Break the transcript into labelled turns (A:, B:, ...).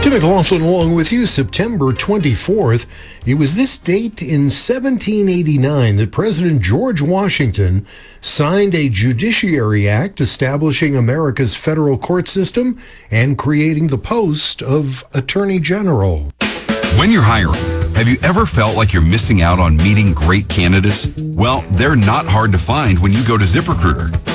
A: Tim McLaughlin along with you, September 24th. It was this date in 1789 that President George Washington signed a Judiciary Act establishing America's federal court system and creating the post of Attorney General.
B: When you're hiring, have you ever felt like you're missing out on meeting great candidates? Well, they're not hard to find when you go to ZipRecruiter.